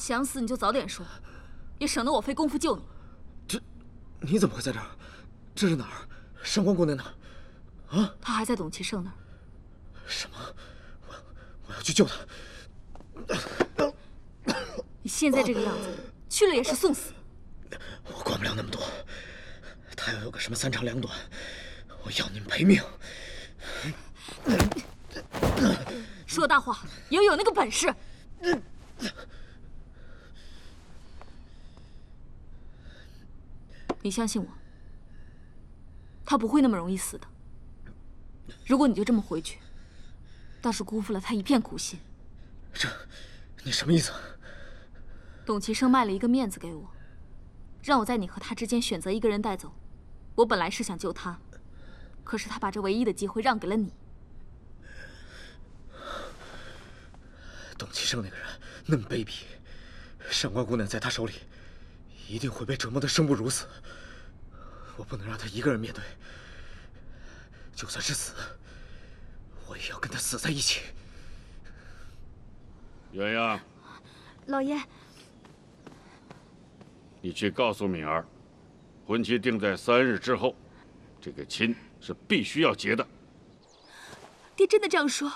想死你就早点说，也省得我费功夫救你。 你怎么会在这儿？这是哪儿？上官姑娘呢？啊？ 他还在董其胜那儿。 什么？我要去救他。 你现在这个样子，去了也是送死。 我管不了那么多。他要有个什么三长两短，我要你们赔命。 说大话也要有那个本事。你相信我，他不会那么容易死的。如果你就这么回去，倒是辜负了他一片苦心。 你什么意思？ 董其生卖了一个面子给我，让我在你和他之间选择一个人带走。我本来是想救他，可是他把这唯一的机会让给了你。 董其胜那个人那么卑鄙，上官姑娘在他手里一定会被折磨得生不如死。我不能让他一个人面对，就算是死，我也要跟他死在一起。 鸳鸯， 老爷， 你去告诉敏儿，婚期定在3日之后，这个亲是必须要结的。 爹真的这样说？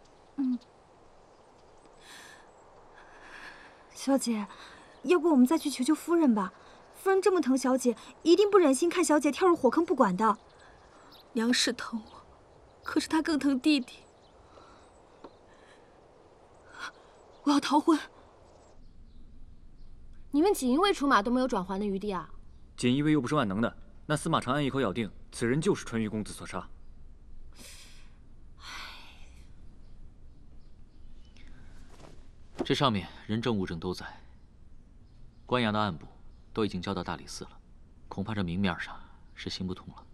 小姐，要不我们再去求求夫人吧？夫人这么疼小姐，一定不忍心看小姐跳入火坑不管的。 娘是疼我，可是她更疼弟弟。我要逃婚。 你们锦衣卫出马都没有转圜的余地啊！ 锦衣卫又不是万能的，那司马长安一口咬定此人就是淳于公子所杀。 这上面人证物证都在，关阳的案部都已经交到大理寺了，恐怕这明面上是行不通了。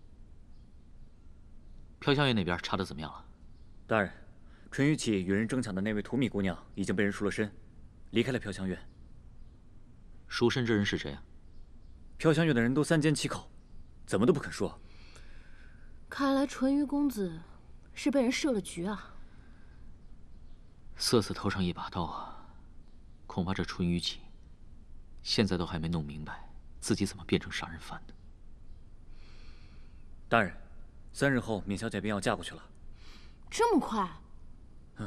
飘香院那边查得怎么样了？ 大人，淳于启与人争抢的那位荼蘼姑娘已经被人赎了身，离开了飘香院。 赎身之人是谁啊？ 飘香院的人都三缄其口，怎么都不肯说。 看来淳于公子是被人设了局啊！ 色头上一把刀啊，恐怕这淳于启现在都还没弄明白自己怎么变成杀人犯的。 大人，3日后敏小姐便要嫁过去了。 这么快？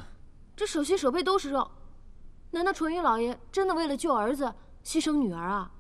这手心手背都是肉，难道淳于老爷真的为了救儿子牺牲女儿啊？